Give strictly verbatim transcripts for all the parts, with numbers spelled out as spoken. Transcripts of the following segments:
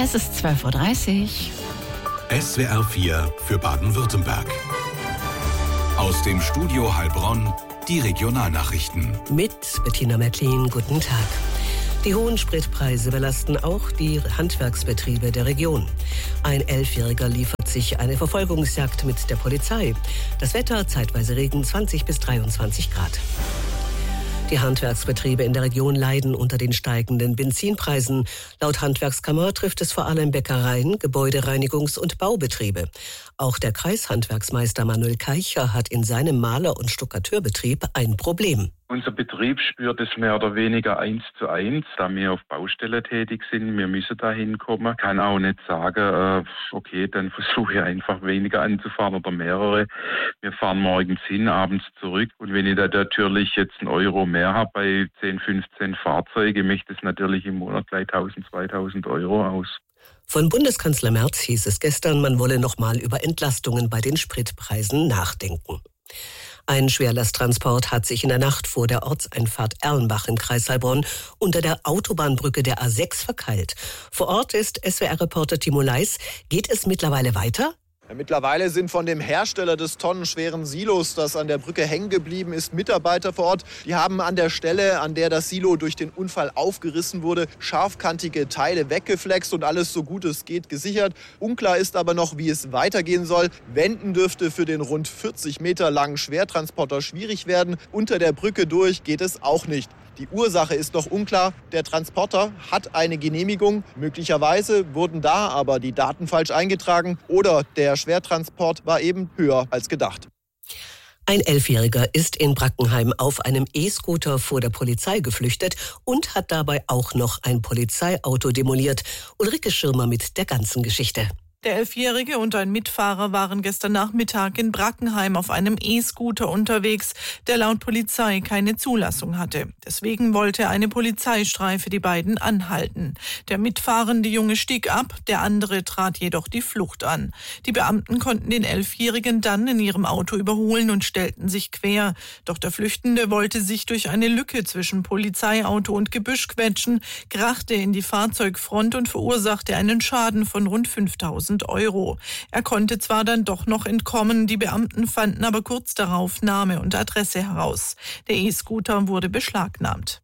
Es ist zwölf Uhr dreißig. S W R vier für Baden-Württemberg. Aus dem Studio Heilbronn die Regionalnachrichten. Mit Bettina Mettlin, guten Tag. Die hohen Spritpreise belasten auch die Handwerksbetriebe der Region. Ein Elfjähriger liefert sich eine Verfolgungsjagd mit der Polizei. Das Wetter, zeitweise Regen, zwanzig bis dreiundzwanzig Grad. Die Handwerksbetriebe in der Region leiden unter den steigenden Benzinpreisen. Laut Handwerkskammer trifft es vor allem Bäckereien, Gebäudereinigungs- und Baubetriebe. Auch der Kreishandwerksmeister Manuel Keicher hat in seinem Maler- und Stuckateurbetrieb ein Problem. Unser Betrieb spürt es mehr oder weniger eins zu eins, da wir auf Baustelle tätig sind. Wir müssen da hinkommen. Ich kann auch nicht sagen, äh, okay, dann versuche ich einfach weniger anzufahren oder mehrere. Wir fahren morgens hin, abends zurück. Und wenn ich da natürlich jetzt einen Euro mehr habe bei zehn, fünfzehn Fahrzeugen, möchte es natürlich im Monat gleich tausend, zweitausend Euro aus. Von Bundeskanzler Merz hieß es gestern, man wolle nochmal über Entlastungen bei den Spritpreisen nachdenken. Ein Schwerlasttransport hat sich in der Nacht vor der Ortseinfahrt Erlenbach im Kreis Heilbronn unter der Autobahnbrücke der A sechs verkeilt. Vor Ort ist S W R-Reporter Timo Leis. Geht es mittlerweile weiter? Ja, mittlerweile sind von dem Hersteller des tonnenschweren Silos, das an der Brücke hängen geblieben ist, Mitarbeiter vor Ort. Die haben an der Stelle, an der das Silo durch den Unfall aufgerissen wurde, scharfkantige Teile weggeflext und alles so gut es geht gesichert. Unklar ist aber noch, wie es weitergehen soll. Wenden dürfte für den rund vierzig Meter langen Schwertransporter schwierig werden. Unter der Brücke durch geht es auch nicht. Die Ursache ist noch unklar. Der Transporter hat eine Genehmigung. Möglicherweise wurden da aber die Daten falsch eingetragen oder der Schwertransport war eben höher als gedacht. Ein Elfjähriger ist in Brackenheim auf einem E-Scooter vor der Polizei geflüchtet und hat dabei auch noch ein Polizeiauto demoliert. Ulrike Schirmer mit der ganzen Geschichte. Der Elfjährige und ein Mitfahrer waren gestern Nachmittag in Brackenheim auf einem E-Scooter unterwegs, der laut Polizei keine Zulassung hatte. Deswegen wollte eine Polizeistreife die beiden anhalten. Der mitfahrende Junge stieg ab, der andere trat jedoch die Flucht an. Die Beamten konnten den Elfjährigen dann in ihrem Auto überholen und stellten sich quer. Doch der Flüchtende wollte sich durch eine Lücke zwischen Polizeiauto und Gebüsch quetschen, krachte in die Fahrzeugfront und verursachte einen Schaden von rund fünftausend Euro. Er konnte zwar dann doch noch entkommen, die Beamten fanden aber kurz darauf Name und Adresse heraus. Der E-Scooter wurde beschlagnahmt.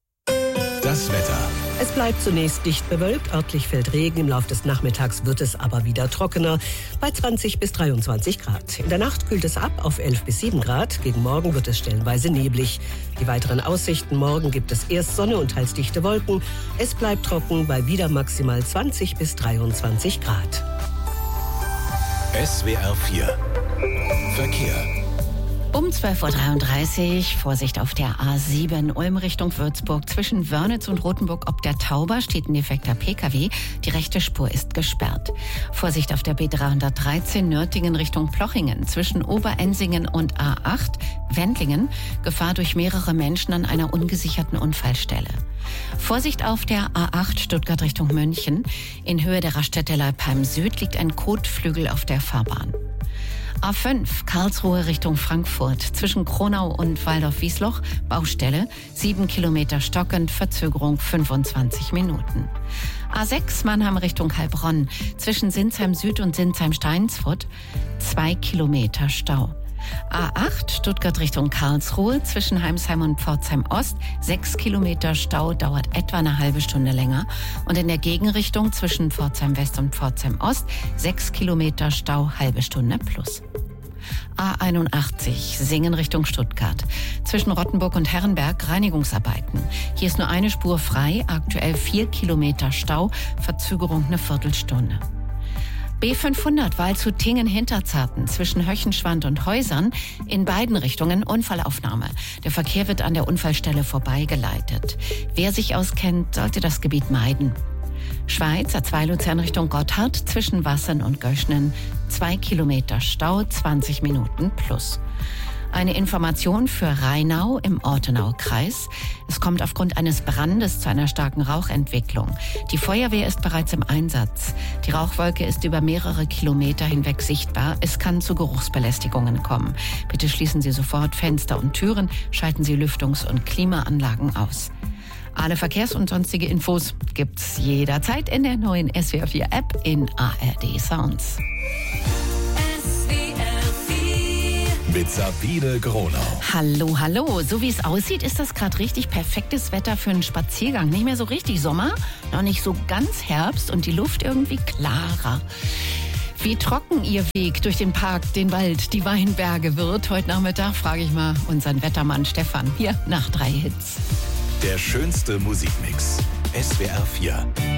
Das Wetter. Es bleibt zunächst dicht bewölkt, örtlich fällt Regen, im Laufe des Nachmittags wird es aber wieder trockener, bei zwanzig bis dreiundzwanzig Grad. In der Nacht kühlt es ab auf elf bis sieben Grad, gegen Morgen wird es stellenweise neblig. Die weiteren Aussichten: Morgen gibt es erst Sonne und teils dichte Wolken, es bleibt trocken bei wieder maximal zwanzig bis dreiundzwanzig Grad. S W R vier Verkehr. Um zwölf Uhr dreiunddreißig, Vorsicht auf der A sieben, Ulm Richtung Würzburg. Zwischen Wörnitz und Rothenburg ob der Tauber steht ein defekter P K W. Die rechte Spur ist gesperrt. Vorsicht auf der B dreihundertdreizehn, Nürtingen Richtung Plochingen. Zwischen Oberensingen und A acht, Wendlingen. Gefahr durch mehrere Menschen an einer ungesicherten Unfallstelle. Vorsicht auf der A acht, Stuttgart Richtung München. In Höhe der Raststätte Leipheim Süd liegt ein Kotflügel auf der Fahrbahn. A fünf, Karlsruhe Richtung Frankfurt. Zwischen Kronau und Waldorf-Wiesloch, Baustelle, sieben Kilometer stockend, Verzögerung fünfundzwanzig Minuten. A sechs, Mannheim Richtung Heilbronn. Zwischen Sinsheim Süd und Sinsheim Steinsfurt, zwei Kilometer Stau. A acht, Stuttgart Richtung Karlsruhe, zwischen Heimsheim und Pforzheim Ost, sechs Kilometer Stau, dauert etwa eine halbe Stunde länger. Und in der Gegenrichtung zwischen Pforzheim West und Pforzheim Ost, sechs Kilometer Stau, halbe Stunde plus. A einundachtzig, Singen Richtung Stuttgart. Zwischen Rottenburg und Herrenberg Reinigungsarbeiten. Hier ist nur eine Spur frei, aktuell vier Kilometer Stau, Verzögerung eine Viertelstunde. B fünfhundert, Waldshut-Tingen-Hinterzarten, zwischen Höchenschwand und Häusern, in beiden Richtungen Unfallaufnahme. Der Verkehr wird an der Unfallstelle vorbeigeleitet. Wer sich auskennt, sollte das Gebiet meiden. Schweiz, A zwei Luzern Richtung Gotthard, zwischen Wassern und Göschnen, zwei Kilometer Stau, zwanzig Minuten plus. Eine Information für Rheinau im Ortenau-Kreis. Es kommt aufgrund eines Brandes zu einer starken Rauchentwicklung. Die Feuerwehr ist bereits im Einsatz. Die Rauchwolke ist über mehrere Kilometer hinweg sichtbar. Es kann zu Geruchsbelästigungen kommen. Bitte schließen Sie sofort Fenster und Türen, schalten Sie Lüftungs- und Klimaanlagen aus. Alle Verkehrs- und sonstige Infos gibt's jederzeit in der neuen S W R vier App in A R D Sounds. Mit Sabine Gronau. Hallo, hallo. So wie es aussieht, ist das gerade richtig perfektes Wetter für einen Spaziergang. Nicht mehr so richtig Sommer, noch nicht so ganz Herbst und die Luft irgendwie klarer. Wie trocken Ihr Weg durch den Park, den Wald, die Weinberge wird, heute Nachmittag, frage ich mal unseren Wettermann Stefan. Hier nach drei Hits. Der schönste Musikmix. S W R vier.